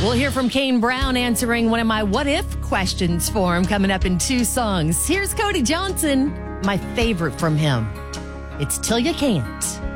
We'll hear from Kane Brown answering one of my what if questions for him coming up in 2 songs. Here's Cody Johnson, my favorite from him. It's Till You Can't.